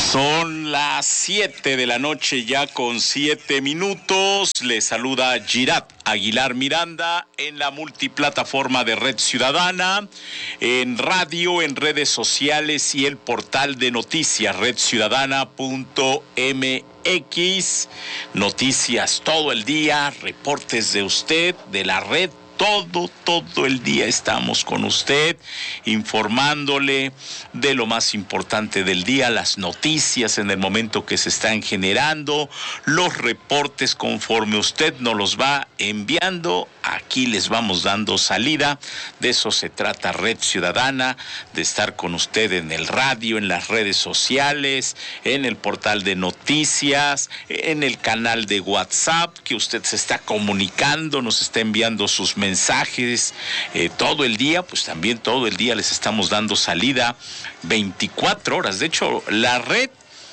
Son las 7 de la noche ya con 7 minutos. Les saluda Girat Aguilar Miranda en la multiplataforma de Red Ciudadana, en radio, en redes sociales y el portal de noticias redciudadana.mx. Noticias todo el día, reportes de usted, de la red. Todo el día estamos con usted, informándole de lo más importante del día, las noticias en el momento que se están generando, los reportes conforme usted nos los va enviando. Aquí les vamos dando salida. De eso se trata Red Ciudadana, de estar con usted en el radio, en las redes sociales, en el portal de noticias, en el canal de WhatsApp, que usted se está comunicando, nos está enviando sus mensajes todo el día. Pues también todo el día les estamos dando salida 24 horas. De hecho, la red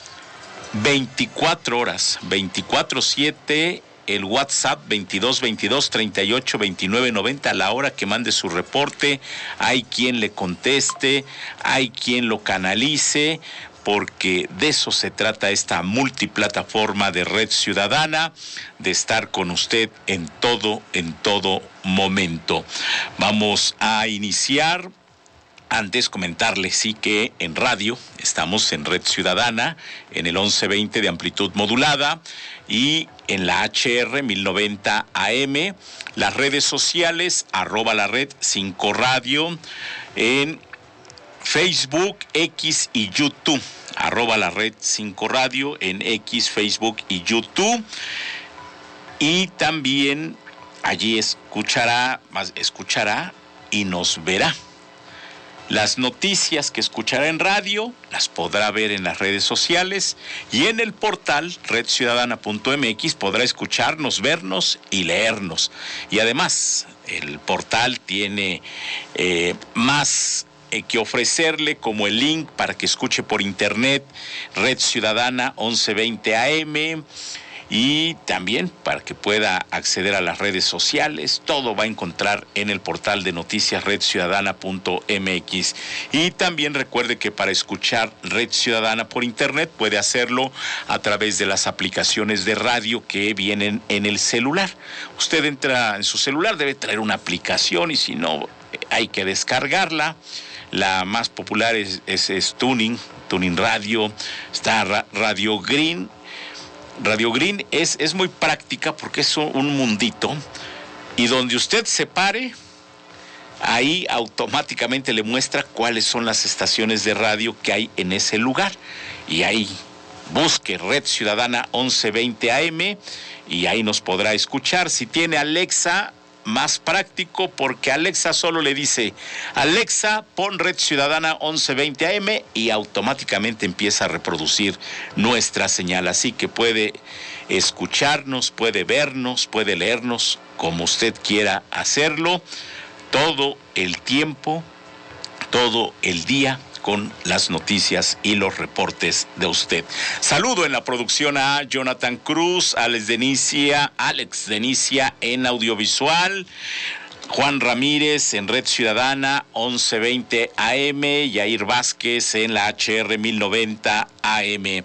24 horas, 24/7. El WhatsApp 2222-382990, a la hora que mande su reporte, hay quien le conteste, hay quien lo canalice, porque de eso se trata esta multiplataforma de Red Ciudadana, de estar con usted en todo momento. Vamos a iniciar. Antes comentarles sí que en radio estamos en Red Ciudadana, en el 1120 de amplitud modulada y en la HR 1090 AM, las redes sociales, @la red 5 radio, en Facebook, X y YouTube, @la red 5 radio, en X, Facebook y YouTube. Y también allí escuchará y nos verá. Las noticias que escuchará en radio las podrá ver en las redes sociales y en el portal redciudadana.mx podrá escucharnos, vernos y leernos. Y además, el portal tiene más que ofrecerle, como el link para que escuche por internet Red Ciudadana 1120 AM, y también para que pueda acceder a las redes sociales. Todo va a encontrar en el portal de noticias redciudadana.mx. Y también recuerde que para escuchar Red Ciudadana por internet puede hacerlo a través de las aplicaciones de radio que vienen en el celular. Usted entra en su celular, debe traer una aplicación, y si no, hay que descargarla. La más popular es Tuning Radio, está Radio Green. Radio Green es muy práctica porque es un mundito, y donde usted se pare, ahí automáticamente le muestra cuáles son las estaciones de radio que hay en ese lugar. Y ahí busque Red Ciudadana 1120 AM y ahí nos podrá escuchar. Si tiene Alexa, más práctico, porque Alexa solo le dice: Alexa, pon Red Ciudadana 1120 AM, y automáticamente empieza a reproducir nuestra señal. Así que puede escucharnos, puede vernos, puede leernos, como usted quiera hacerlo, todo el tiempo, todo el día, con las noticias y los reportes de usted. Saludo en la producción a Jonathan Cruz, Alex Denicia en audiovisual, Juan Ramírez en Red Ciudadana 1120 AM, Yair Vázquez en la HR 1090 AM.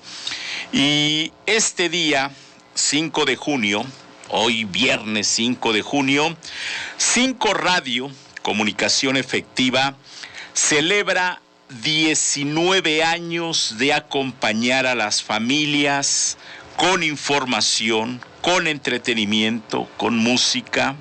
Y este día, 5 de junio, hoy viernes 5 de junio, 5 Radio, Comunicación Efectiva, celebra 19 años de acompañar a las familias con información, con entretenimiento, con música.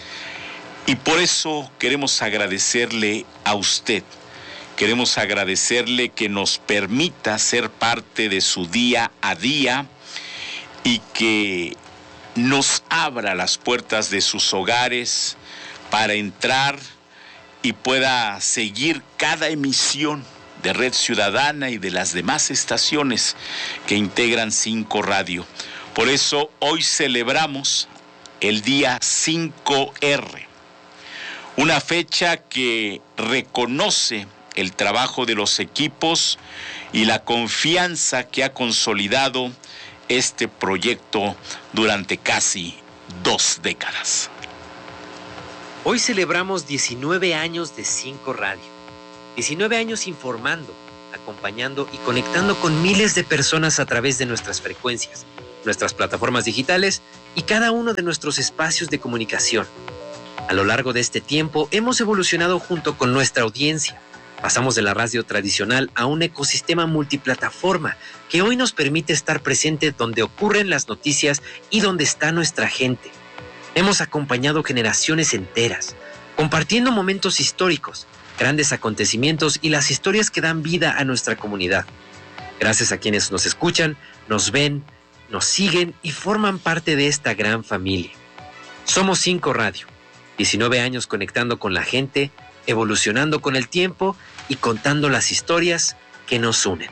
Y por eso queremos agradecerle a usted. Queremos agradecerle que nos permita ser parte de su día a día y que nos abra las puertas de sus hogares para entrar y pueda seguir cada emisión de Red Ciudadana y de las demás estaciones que integran 5 Radio. Por eso hoy celebramos el día 5R, una fecha que reconoce el trabajo de los equipos y la confianza que ha consolidado este proyecto durante casi 2 décadas. Hoy celebramos 19 años de 5 Radio, 19 años informando, acompañando y conectando con miles de personas a través de nuestras frecuencias, nuestras plataformas digitales y cada uno de nuestros espacios de comunicación. A lo largo de este tiempo hemos evolucionado junto con nuestra audiencia. Pasamos de la radio tradicional a un ecosistema multiplataforma que hoy nos permite estar presente donde ocurren las noticias y donde está nuestra gente. Hemos acompañado generaciones enteras, compartiendo momentos históricos, grandes acontecimientos y las historias que dan vida a nuestra comunidad. Gracias a quienes nos escuchan, nos ven, nos siguen y forman parte de esta gran familia. Somos 5 Radio, 19 años conectando con la gente, evolucionando con el tiempo y contando las historias que nos unen.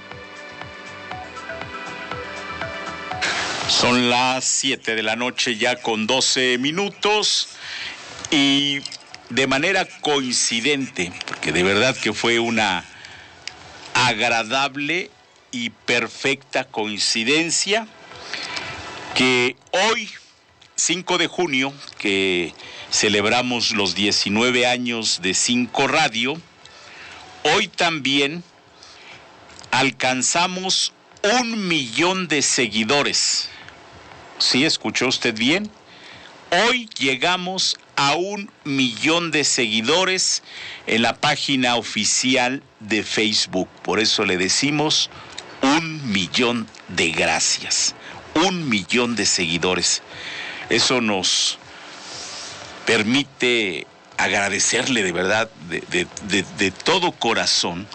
Son las 7 de la noche ya con 12 minutos y de manera coincidente, porque de verdad que fue una agradable y perfecta coincidencia, que hoy, 5 de junio, que celebramos los 19 años de 5 Radio, hoy también alcanzamos 1 millón de seguidores. ¿Sí escuchó usted bien? Hoy llegamos a 1 millón de seguidores en la página oficial de Facebook. Por eso le decimos 1 millón de gracias. 1 millón de seguidores. Eso nos permite agradecerle de verdad, de todo corazón,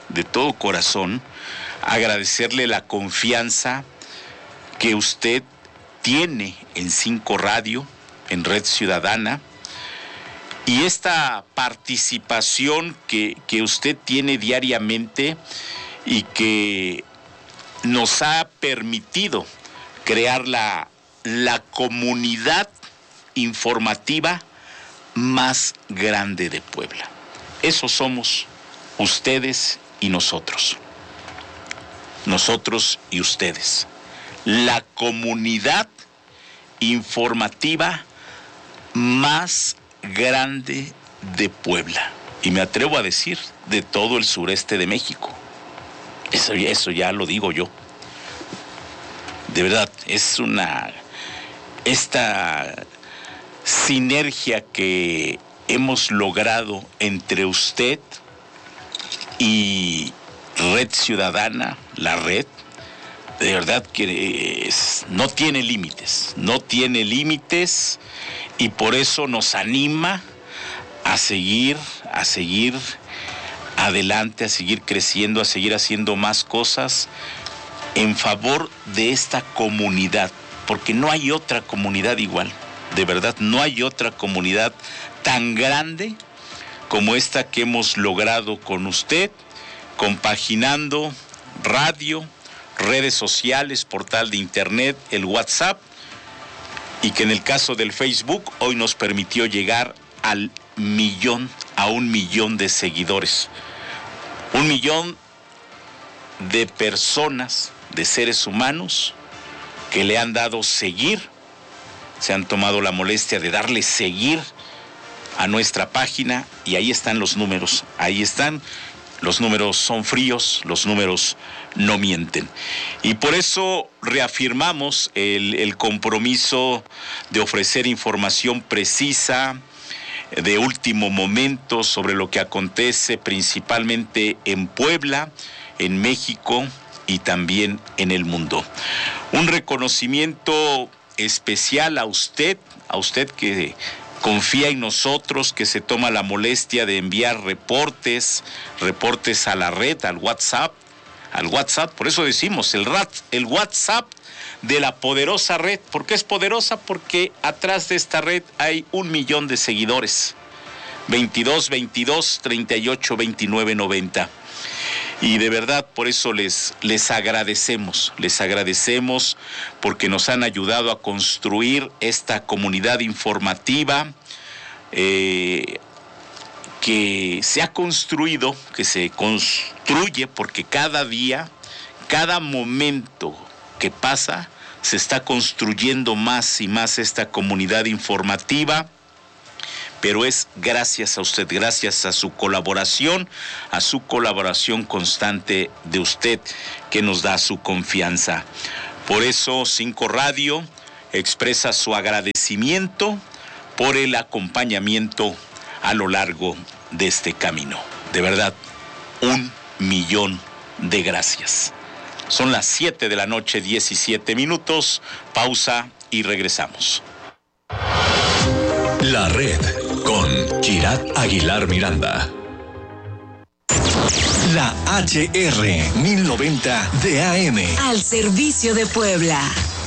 agradecerle la confianza que usted tiene en 5 Radio, en Red Ciudadana, y esta participación que usted tiene diariamente y que nos ha permitido crear la comunidad informativa más grande de Puebla. Eso somos ustedes y nosotros. Nosotros y ustedes. La comunidad informativa más grande de Puebla. Y me atrevo a decir, de todo el sureste de México. Eso ya lo digo yo. De verdad, es esta sinergia que hemos logrado entre usted y Red Ciudadana, la red, de verdad que no tiene límites y por eso nos anima a seguir adelante, a seguir creciendo, a seguir haciendo más cosas en favor de esta comunidad, porque no hay otra comunidad igual, de verdad, no hay otra comunidad tan grande como esta que hemos logrado con usted, compaginando radio, redes sociales, portal de internet, el WhatsApp, y que en el caso del Facebook hoy nos permitió llegar a 1 millón de seguidores. 1 millón de personas, de seres humanos que le han dado seguir, se han tomado la molestia de darle seguir a nuestra página, y ahí están los números, los números son fríos, los números no mienten. Y por eso reafirmamos el compromiso de ofrecer información precisa, de último momento, sobre lo que acontece principalmente en Puebla, en México y también en el mundo. Un reconocimiento especial a usted que confía en nosotros, que se toma la molestia de enviar reportes a la red, al WhatsApp, por eso decimos el WhatsApp de la poderosa red. ¿Por qué es poderosa? Porque atrás de esta red hay 1 millón de seguidores. 22 38 29 90. Y de verdad, por eso les agradecemos porque nos han ayudado a construir esta comunidad informativa que se ha construido, que se construye, porque cada día, cada momento que pasa, se está construyendo más y más esta comunidad informativa, pero es gracias a usted, gracias a su colaboración constante de usted que nos da su confianza. Por eso 5 Radio expresa su agradecimiento por el acompañamiento a lo largo de este camino. De verdad, 1,000,000 de gracias. Son las 7 de la noche, 17 minutos. Pausa y regresamos. La Red con Kirat Aguilar Miranda. La HR 1090 de AM. Al servicio de Puebla.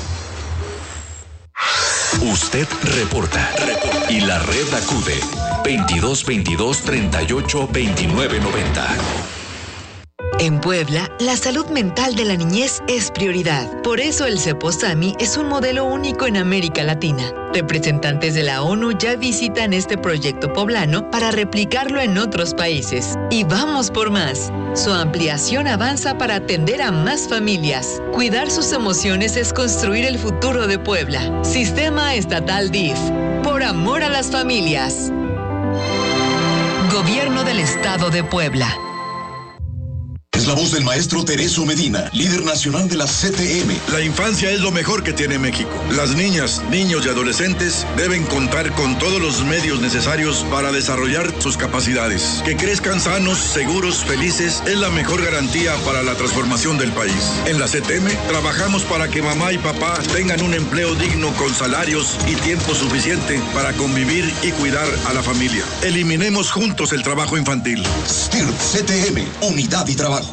Usted reporta. Y la red acude. 2222 38 29 90. En Puebla, la salud mental de la niñez es prioridad. Por eso el CEPOSAMI es un modelo único en América Latina. Representantes de la ONU ya visitan este proyecto poblano para replicarlo en otros países. Y vamos por más. Su ampliación avanza para atender a más familias. Cuidar sus emociones es construir el futuro de Puebla. Sistema Estatal DIF. Por amor a las familias. Gobierno del Estado de Puebla. Es la voz del maestro Tereso Medina, líder nacional de la CTM. La infancia es lo mejor que tiene México. Las niñas, niños y adolescentes deben contar con todos los medios necesarios para desarrollar sus capacidades. Que crezcan sanos, seguros, felices es la mejor garantía para la transformación del país. En la CTM trabajamos para que mamá y papá tengan un empleo digno con salarios y tiempo suficiente para convivir y cuidar a la familia. Eliminemos juntos el trabajo infantil. STIRP CTM, unidad y trabajo.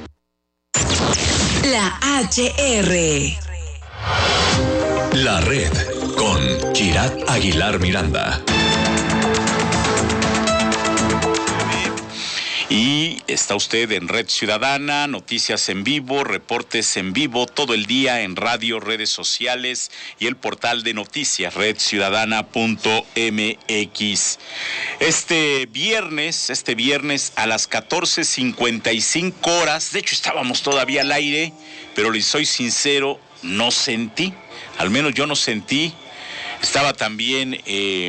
La HR. La Red con Kirat Aguilar Miranda. Y está usted en Red Ciudadana, noticias en vivo, reportes en vivo, todo el día en radio, redes sociales y el portal de noticias redciudadana.mx. Este viernes a las 14:55 horas, de hecho estábamos todavía al aire, pero les soy sincero, no sentí, al menos yo no sentí. Estaba también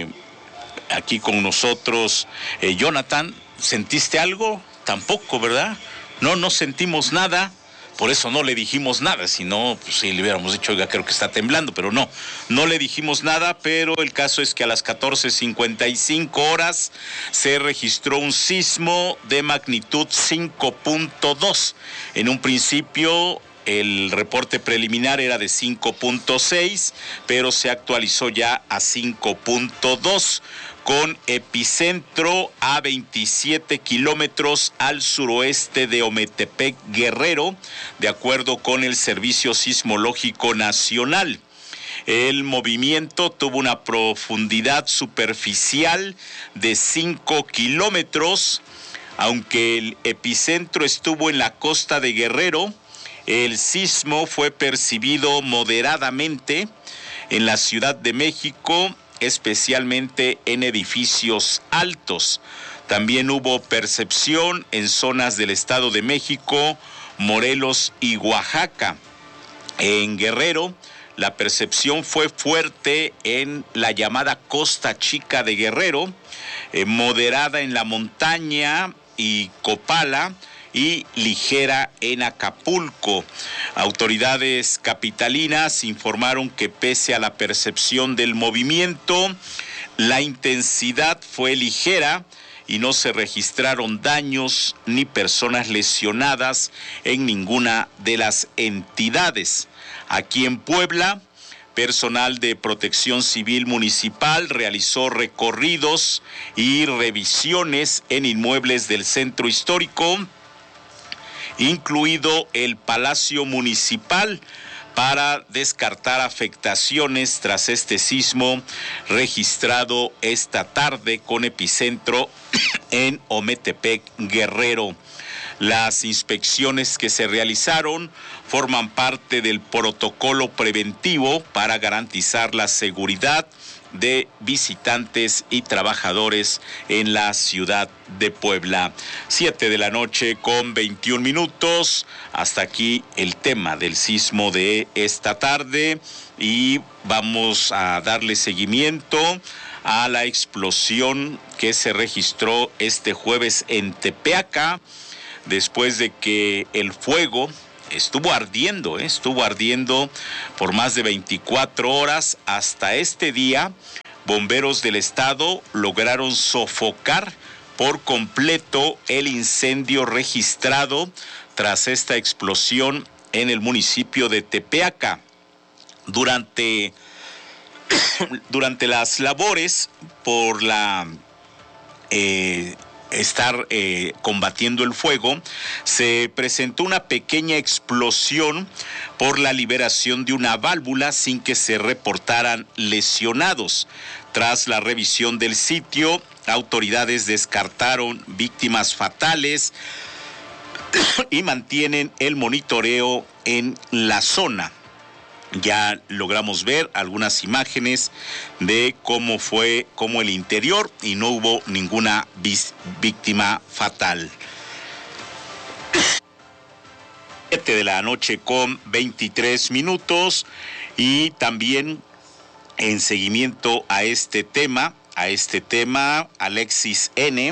aquí con nosotros Jonathan. ¿Sentiste algo? Tampoco, ¿verdad? No sentimos nada, por eso no le dijimos nada, si no, pues sí le hubiéramos dicho, oiga, creo que está temblando, pero no le dijimos nada, pero el caso es que a las 14:55 horas se registró un sismo de magnitud 5.2. En un principio, el reporte preliminar era de 5.6, pero se actualizó ya a 5.2. Con epicentro a 27 kilómetros al suroeste de Ometepec, Guerrero, de acuerdo con el Servicio Sismológico Nacional. El movimiento tuvo una profundidad superficial de 5 kilómetros, aunque el epicentro estuvo en la costa de Guerrero. El sismo fue percibido moderadamente en la Ciudad de México, especialmente en edificios altos. También hubo percepción en zonas del Estado de México, Morelos y Oaxaca. En Guerrero, la percepción fue fuerte en la llamada Costa Chica de Guerrero, moderada en la montaña y Copala, y ligera en Acapulco. Autoridades capitalinas informaron que pese a la percepción del movimiento, la intensidad fue ligera y no se registraron daños ni personas lesionadas en ninguna de las entidades. Aquí en Puebla, personal de Protección Civil Municipal realizó recorridos y revisiones en inmuebles del centro histórico, incluido el Palacio Municipal, para descartar afectaciones tras este sismo registrado esta tarde con epicentro en Ometepec, Guerrero. Las inspecciones que se realizaron forman parte del protocolo preventivo para garantizar la seguridad de visitantes y trabajadores en la ciudad de Puebla. 7:21 p.m. Hasta aquí el tema del sismo de esta tarde y vamos a darle seguimiento a la explosión que se registró este jueves en Tepeaca, después de que el fuego estuvo ardiendo por más de 24 horas. Hasta este día, bomberos del estado lograron sofocar por completo el incendio registrado tras esta explosión en el municipio de Tepeaca. Durante las labores por estar combatiendo el fuego, se presentó una pequeña explosión por la liberación de una válvula sin que se reportaran lesionados. Tras la revisión del sitio, autoridades descartaron víctimas fatales y mantienen el monitoreo en la zona. Ya logramos ver algunas imágenes de cómo el interior, y no hubo ninguna víctima fatal. 7 de la noche con 23 minutos, y también en seguimiento a este tema, Alexis N.,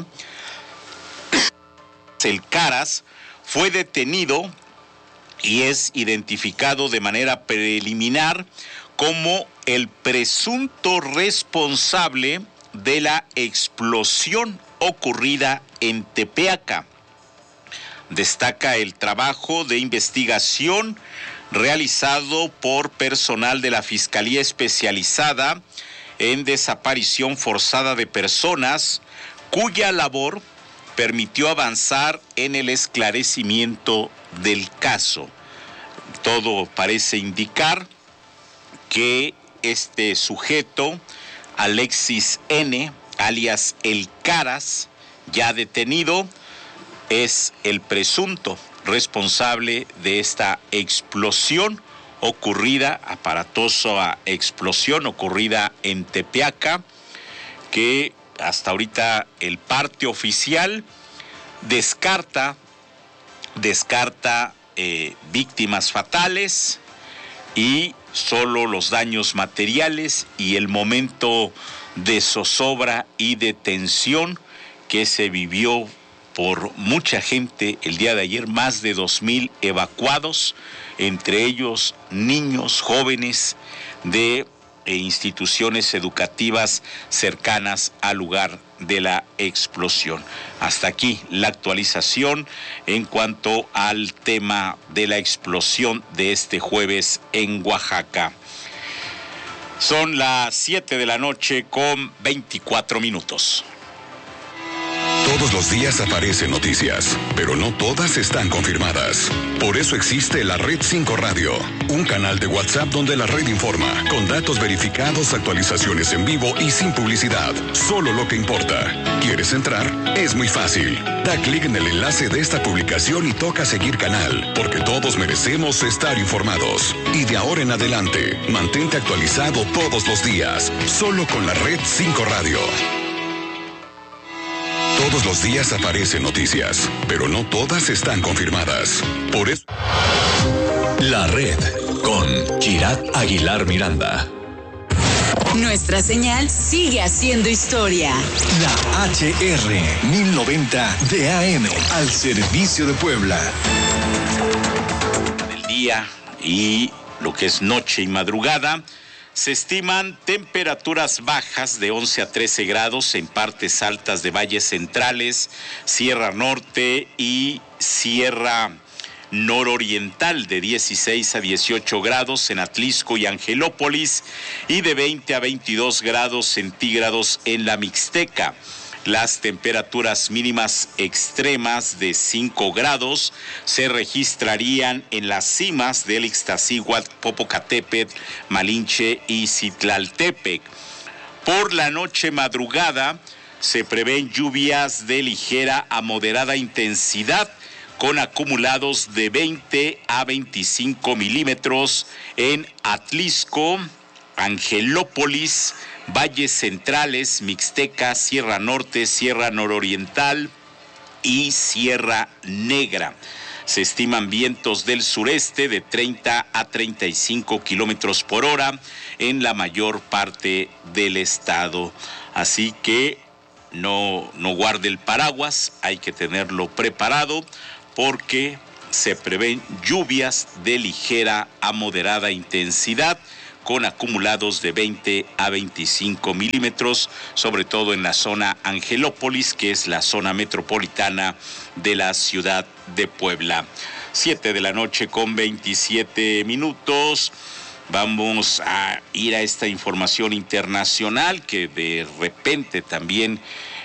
el Caras, fue detenido y es identificado de manera preliminar como el presunto responsable de la explosión ocurrida en Tepeaca. Destaca el trabajo de investigación realizado por personal de la Fiscalía Especializada en Desaparición Forzada de Personas, cuya labor permitió avanzar en el esclarecimiento del caso. Todo parece indicar que este sujeto, Alexis N., alias El Caras, ya detenido, es el presunto responsable de esta explosión ocurrida, aparatosa explosión ocurrida en Tepeaca, que hasta ahorita el parte oficial descarta víctimas fatales y solo los daños materiales y el momento de zozobra y de tensión que se vivió por mucha gente el día de ayer. Más de 2,000 evacuados, entre ellos niños, jóvenes de instituciones educativas cercanas al lugar de la explosión. Hasta aquí la actualización en cuanto al tema de la explosión de este jueves en Oaxaca. Son las 7 de la noche con 24 minutos. Todos los días aparecen noticias, pero no todas están confirmadas. Por eso existe la Red 5 Radio, un canal de WhatsApp donde la red informa, con datos verificados, actualizaciones en vivo y sin publicidad. Solo lo que importa. ¿Quieres entrar? Es muy fácil. Da clic en el enlace de esta publicación y toca seguir canal, porque todos merecemos estar informados. Y de ahora en adelante, mantente actualizado todos los días, solo con la Red 5 Radio. Todos los días aparecen noticias, pero no todas están confirmadas. Por eso... La Red con Girat Aguilar Miranda. Nuestra señal sigue haciendo historia. La HR 1090 de AM, al servicio de Puebla. Del día y lo que es noche y madrugada, se estiman temperaturas bajas de 11 a 13 grados en partes altas de valles centrales, Sierra Norte y Sierra Nororiental, de 16 a 18 grados en Atlixco y Angelópolis, y de 20 a 22 grados centígrados en la Mixteca. Las temperaturas mínimas extremas de 5 grados se registrarían en las cimas del Ixtaccíhuatl, Popocatépetl, Malinche y Citlaltépec. Por la noche madrugada se prevén lluvias de ligera a moderada intensidad, con acumulados de 20 a 25 milímetros en Atlixco, Angelópolis, Valles Centrales, Mixteca, Sierra Norte, Sierra Nororiental y Sierra Negra. Se estiman vientos del sureste de 30 a 35 kilómetros por hora en la mayor parte del estado. Así que no guarde el paraguas, hay que tenerlo preparado porque se prevén lluvias de ligera a moderada intensidad con acumulados de 20 a 25 milímetros, sobre todo en la zona Angelópolis, que es la zona metropolitana de la ciudad de Puebla. 7:27 p.m. Vamos a ir a esta información internacional que de repente también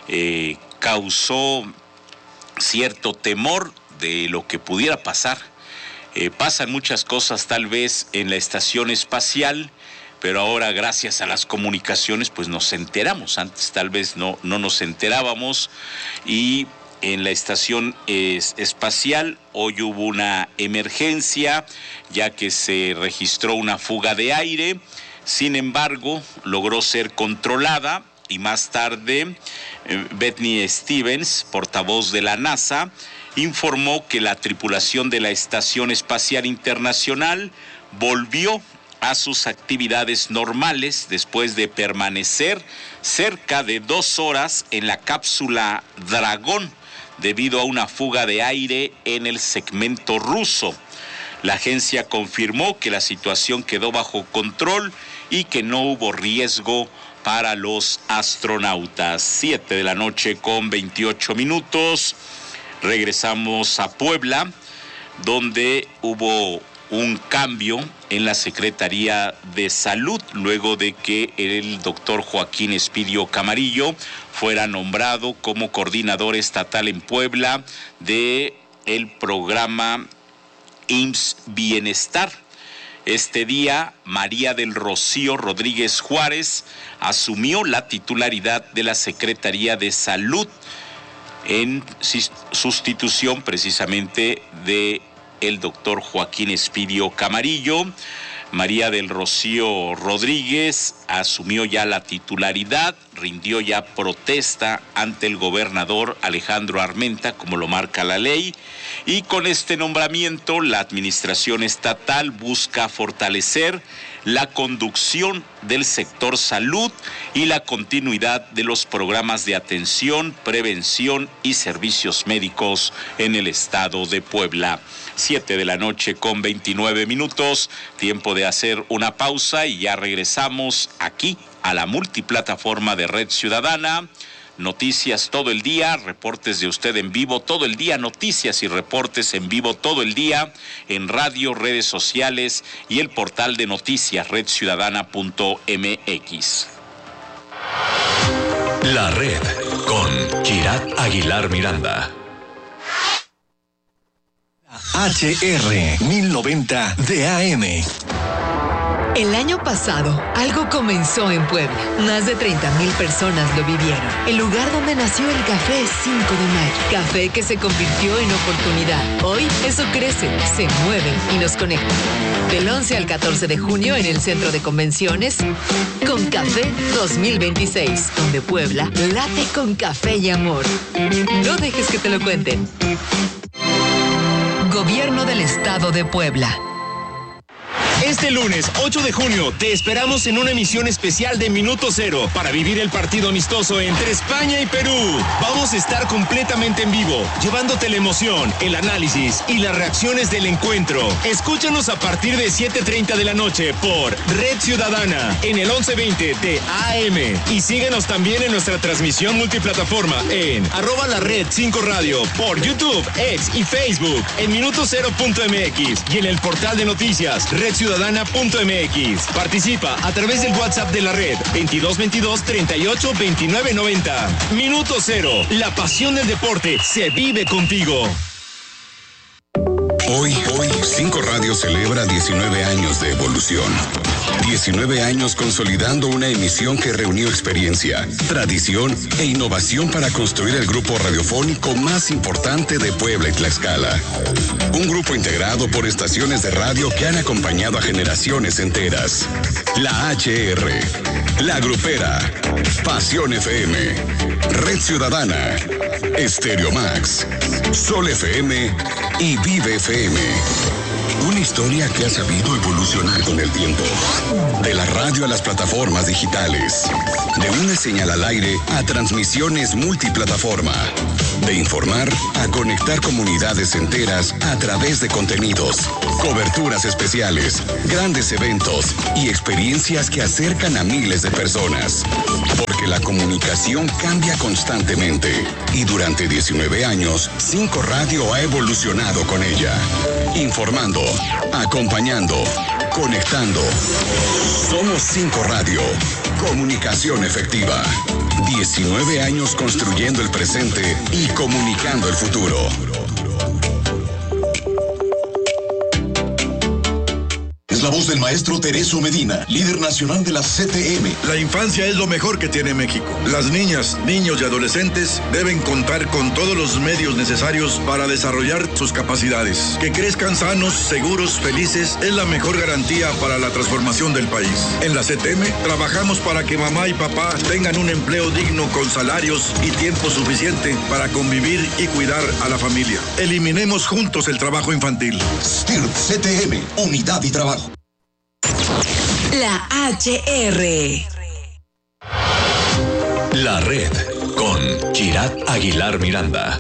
causó cierto temor de lo que pudiera pasar. Pasan muchas cosas tal vez en la estación espacial, pero ahora gracias a las comunicaciones pues nos enteramos. Antes tal vez no nos enterábamos. Y en la estación espacial hoy hubo una emergencia ya que se registró una fuga de aire. Sin embargo, logró ser controlada y más tarde Bethany Stevens, portavoz de la NASA, informó que la tripulación de la Estación Espacial Internacional volvió a sus actividades normales después de permanecer cerca de 2 horas en la cápsula Dragón debido a una fuga de aire en el segmento ruso. La agencia confirmó que la situación quedó bajo control y que no hubo riesgo para los astronautas. 7:28 p.m. Regresamos a Puebla, donde hubo un cambio en la Secretaría de Salud luego de que el doctor Joaquín Espidio Camarillo fuera nombrado como coordinador estatal en Puebla de el programa IMSS Bienestar. Este día, María del Rocío Rodríguez Juárez asumió la titularidad de la Secretaría de Salud en sustitución precisamente de el doctor Joaquín Espidio Camarillo. María del Rocío Rodríguez asumió ya la titularidad, rindió ya protesta ante el gobernador Alejandro Armenta, como lo marca la ley, y con este nombramiento la administración estatal busca fortalecer la conducción del sector salud y la continuidad de los programas de atención, prevención y servicios médicos en el estado de Puebla. 7:29 p.m, tiempo de hacer una pausa y ya regresamos aquí a la multiplataforma de Red Ciudadana. Noticias todo el día, reportes de usted en vivo todo el día, noticias y reportes en vivo todo el día en radio, redes sociales y el portal de noticias redciudadana.mx. La Red con Chirat Aguilar Miranda. HR 1090 de AM. El año pasado, algo comenzó en Puebla. Más de 30,000 personas lo vivieron. El lugar donde nació el Café 5 de Mayo. Café que se convirtió en oportunidad. Hoy, eso crece, se mueve y nos conecta. Del 11 al 14 de junio en el Centro de Convenciones, Con Café 2026, donde Puebla late con café y amor. No dejes que te lo cuenten. Gobierno del Estado de Puebla. Este lunes 8 de junio te esperamos en una emisión especial de Minuto Cero para vivir el partido amistoso entre España y Perú. Vamos a estar completamente en vivo, llevándote la emoción, el análisis y las reacciones del encuentro. Escúchanos a partir de 7:30 de la noche por Red Ciudadana en el 1120 de AM. Y síguenos también en nuestra transmisión multiplataforma en @LaRed5Radio por YouTube, X y Facebook en minutocero.mx y en el portal de noticias redciudadana.mx. Participa a través del WhatsApp de la red 2222 38 29 90. Minuto Cero, la pasión del deporte se vive contigo. Hoy 5 Radio celebra 19 años de evolución. 19 años consolidando una emisión que reunió experiencia, tradición e innovación para construir el grupo radiofónico más importante de Puebla y Tlaxcala. Un grupo integrado por estaciones de radio que han acompañado a generaciones enteras. La HR, La Grupera, Pasión FM, Red Ciudadana, Estéreo Max, Sol FM y Vive FM. Una historia que ha sabido evolucionar con el tiempo. De la radio a las plataformas digitales. De una señal al aire a transmisiones multiplataforma. De informar a conectar comunidades enteras a través de contenidos, coberturas especiales, grandes eventos y experiencias que acercan a miles de personas. Porque la comunicación cambia constantemente y durante 19 años, 5 Radio ha evolucionado con ella. Informando, acompañando, conectando. Somos 5 Radio. Comunicación efectiva. 19 años construyendo el presente y comunicando el futuro. Es la voz del maestro Tereso Medina, líder nacional de la CTM. La infancia es lo mejor que tiene México. Las niñas, niños y adolescentes deben contar con todos los medios necesarios para desarrollar sus capacidades. Que crezcan sanos, seguros, felices es la mejor garantía para la transformación del país. En la CTM trabajamos para que mamá y papá tengan un empleo digno con salarios y tiempo suficiente para convivir y cuidar a la familia. Eliminemos juntos el trabajo infantil. STIRT CTM, unidad y trabajo. La HR. La red con Kirat Aguilar Miranda.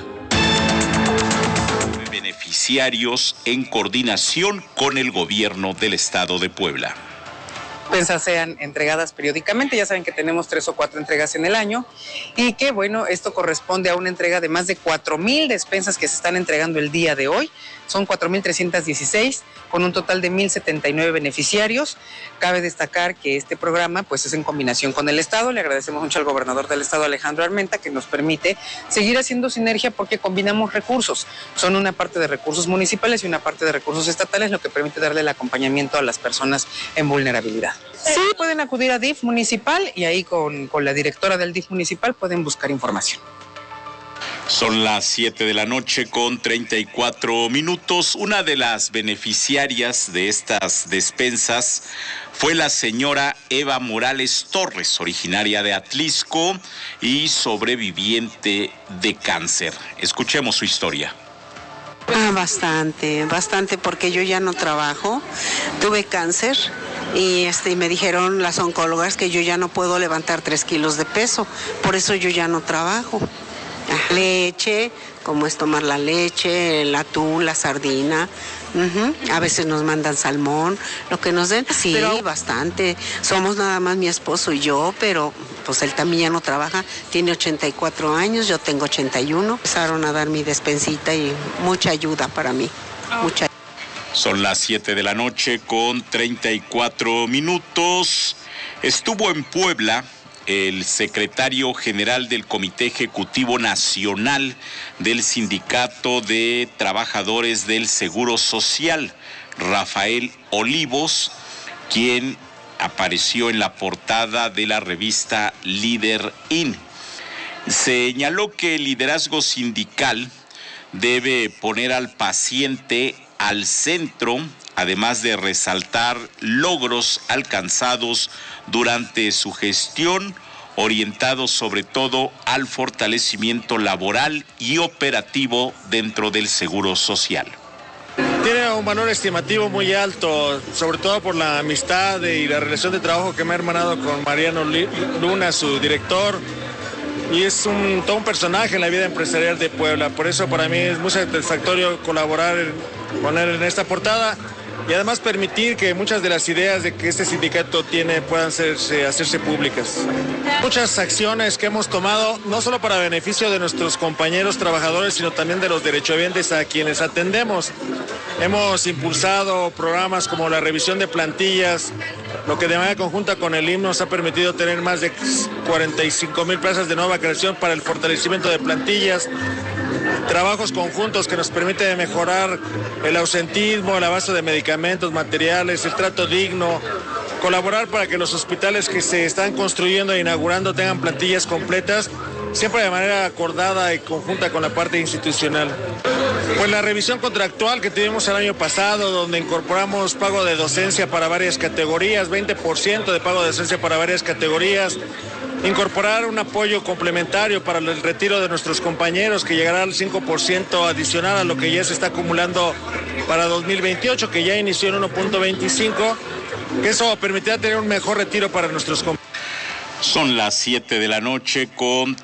Beneficiarios en coordinación con el gobierno del estado de Puebla. Despensas sean entregadas periódicamente. Ya saben que tenemos 3 o 4 entregas en el año y que bueno, esto corresponde a una entrega de más de 4,000 despensas que se están entregando el día de hoy. Son 4,316 con un total de 1,079 beneficiarios. Cabe destacar que este programa pues es en combinación con el Estado. Le agradecemos mucho al gobernador del Estado, Alejandro Armenta, que nos permite seguir haciendo sinergia porque combinamos recursos. Son una parte de recursos municipales y una parte de recursos estatales, lo que permite darle el acompañamiento a las personas en vulnerabilidad. Sí, pueden acudir a DIF municipal y ahí con la directora del DIF municipal pueden buscar información. Son las 7 de la noche con 34 minutos. Una de las beneficiarias de estas despensas fue la señora Eva Morales Torres, originaria de Atlisco y sobreviviente de cáncer. Escuchemos su historia. Bastante, porque yo ya no trabajo, tuve cáncer y me dijeron las oncólogas que yo ya no puedo levantar 3 kilos de peso, por eso yo ya no trabajo. Leche, como es tomar la leche, el atún, la sardina, a veces nos mandan salmón, lo que nos den, sí, pero bastante. Somos nada más mi esposo y yo, pero pues él también ya no trabaja, tiene 84 años, yo tengo 81. Empezaron a dar mi despensita y mucha ayuda para mí, mucha. Son las 7 de la noche con 34 minutos. Estuvo en Puebla el secretario general del Comité Ejecutivo Nacional del Sindicato de Trabajadores del Seguro Social, Rafael Olivos, quien apareció en la portada de la revista Líder In. Señaló que el liderazgo sindical debe poner al paciente al centro, además de resaltar logros alcanzados durante su gestión, orientados sobre todo al fortalecimiento laboral y operativo dentro del Seguro Social. Tiene un valor estimativo muy alto, sobre todo por la amistad y la relación de trabajo que me ha hermanado con Mariano Luna, su director, y es todo un personaje en la vida empresarial de Puebla. Por eso para mí es muy satisfactorio colaborar con él en esta portada y además permitir que muchas de las ideas de que este sindicato tiene puedan hacerse públicas. Muchas acciones que hemos tomado, no solo para beneficio de nuestros compañeros trabajadores, sino también de los derechohabientes a quienes atendemos. Hemos impulsado programas como la revisión de plantillas, lo que de manera conjunta con el IMSS nos ha permitido tener más de 45,000 plazas de nueva creación para el fortalecimiento de plantillas, trabajos conjuntos que nos permiten mejorar el ausentismo, el abasto de medicamentos, materiales, el trato digno, colaborar para que los hospitales que se están construyendo e inaugurando tengan plantillas completas, siempre de manera acordada y conjunta con la parte institucional. Pues la revisión contractual que tuvimos el año pasado, donde incorporamos pago de docencia para varias categorías, 20% de pago de docencia para varias categorías, incorporar un apoyo complementario para el retiro de nuestros compañeros, que llegará al 5% adicional a lo que ya se está acumulando para 2028, que ya inició en 1.25, que eso permitirá tener un mejor retiro para nuestros compañeros. Son las 7 de la noche con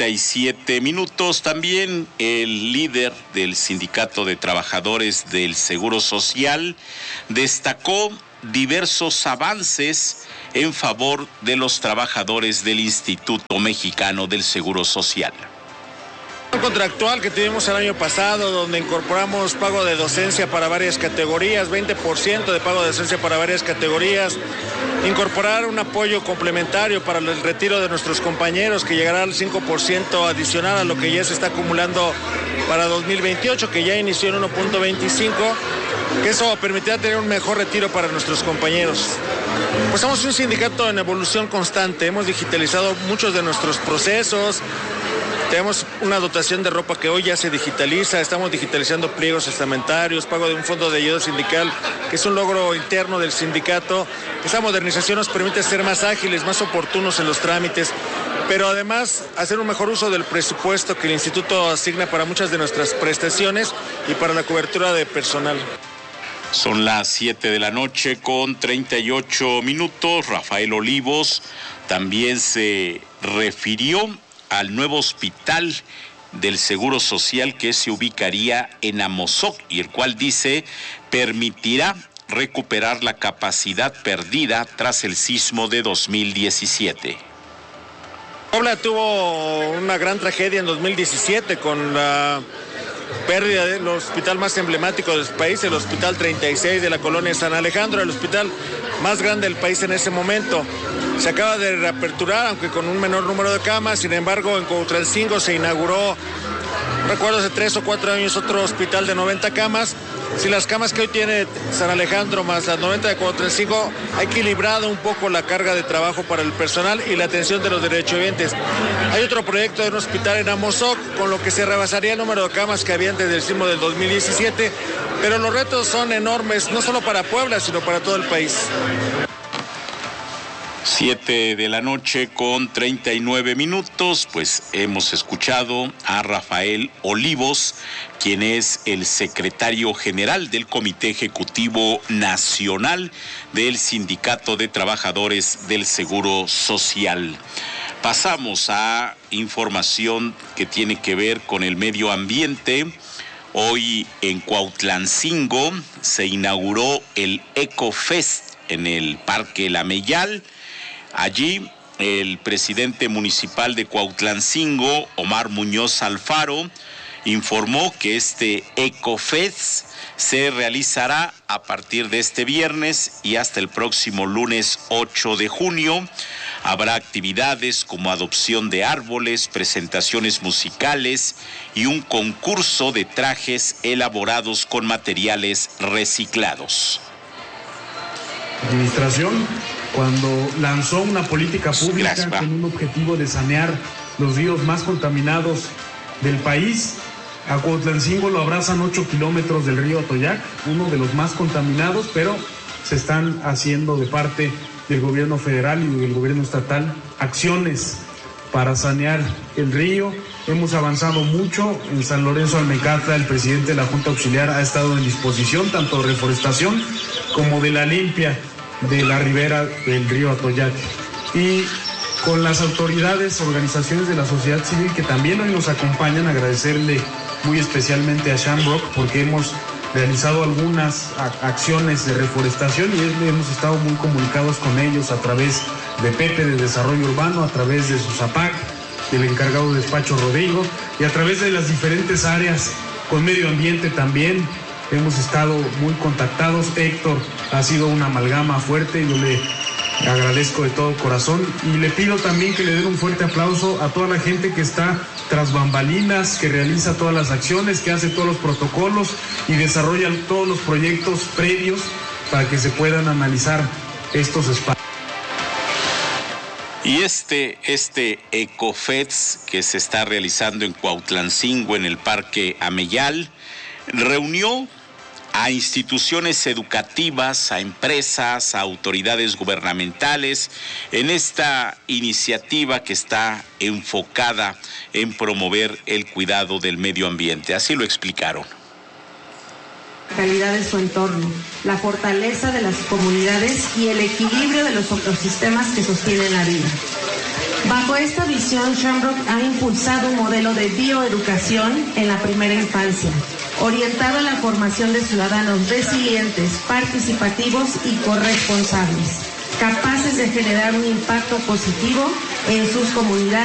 37 minutos. También el líder del Sindicato de Trabajadores del Seguro Social destacó diversos avances en favor de los trabajadores del Instituto Mexicano del Seguro Social. Contractual que tuvimos el año pasado, donde incorporamos pago de docencia para varias categorías, 20% de pago de docencia para varias categorías, incorporar un apoyo complementario para el retiro de nuestros compañeros, que llegará al 5% adicional a lo que ya se está acumulando para 2028, que ya inició en 1.25, que eso permitirá tener un mejor retiro para nuestros compañeros. Pues somos un sindicato en evolución constante, hemos digitalizado muchos de nuestros procesos. Tenemos una dotación de ropa que hoy ya se digitaliza, estamos digitalizando pliegos estamentarios, pago de un fondo de ayuda sindical, que es un logro interno del sindicato. Esta modernización nos permite ser más ágiles, más oportunos en los trámites, pero además hacer un mejor uso del presupuesto que el instituto asigna para muchas de nuestras prestaciones y para la cobertura de personal. Son las 7 de la noche con 38 minutos. Rafael Olivos también se refirió al nuevo hospital del Seguro Social que se ubicaría en Amozoc y el cual dice permitirá recuperar la capacidad perdida tras el sismo de 2017. Puebla tuvo una gran tragedia en 2017 con la pérdida del hospital más emblemático del país, el Hospital 36 de la colonia San Alejandro, el hospital más grande del país en ese momento. Se acaba de reaperturar, aunque con un menor número de camas. Sin embargo, en Cuautlancingo se inauguró, recuerdo hace 3 o 4 años, otro hospital de 90 camas. Si las camas que hoy tiene San Alejandro más las 90 de Cuautlancingo ha equilibrado un poco la carga de trabajo para el personal y la atención de los derechohabientes. Hay otro proyecto de un hospital en Amozoc, con lo que se rebasaría el número de camas que había antes del sismo del 2017, pero los retos son enormes, no solo para Puebla, sino para todo el país. 7 de la noche con 39 minutos, pues hemos escuchado a Rafael Olivos, quien es el secretario general del Comité Ejecutivo Nacional del Sindicato de Trabajadores del Seguro Social. Pasamos a información que tiene que ver con el medio ambiente. Hoy en Cuautlancingo se inauguró el EcoFest en el Parque La Meyal. Allí, el presidente municipal de Cuautlancingo, Omar Muñoz Alfaro, informó que este EcoFest se realizará a partir de este viernes y hasta el próximo lunes 8 de junio. Habrá actividades como adopción de árboles, presentaciones musicales y un concurso de trajes elaborados con materiales reciclados. Administración, cuando lanzó una política pública con un objetivo de sanear los ríos más contaminados del país, a Cuautlancingo lo abrazan 8 kilómetros del río Atoyac, uno de los más contaminados, pero se están haciendo de parte del gobierno federal y del gobierno estatal acciones para sanear el río. Hemos avanzado mucho. En San Lorenzo Almecata, el presidente de la Junta Auxiliar ha estado en disposición tanto de reforestación como de la limpia de la ribera del río Atoyac. Y con las autoridades, organizaciones de la sociedad civil que también hoy nos acompañan, agradecerle muy especialmente a Shamrock porque hemos realizado algunas acciones de reforestación y hemos estado muy comunicados con ellos a través de Pepe de Desarrollo Urbano, a través de Susapac, del encargado de despacho Rodrigo y a través de las diferentes áreas con medio ambiente también. Hemos estado muy contactados. Héctor ha sido una amalgama fuerte y yo le agradezco de todo corazón y le pido también que le den un fuerte aplauso a toda la gente que está tras bambalinas, que realiza todas las acciones, que hace todos los protocolos y desarrolla todos los proyectos previos para que se puedan analizar estos espacios. Y este Ecofets que se está realizando en Cuautlancingo, en el Parque Ameyal, reunió a instituciones educativas, a empresas, a autoridades gubernamentales en esta iniciativa que está enfocada en promover el cuidado del medio ambiente. Así lo explicaron. Calidad de su entorno, la fortaleza de las comunidades y el equilibrio de los ecosistemas que sostienen la vida. Bajo esta visión, Shamrock ha impulsado un modelo de bioeducación en la primera infancia, orientado a la formación de ciudadanos resilientes, participativos y corresponsables, capaces de generar un impacto positivo en sus comunidades.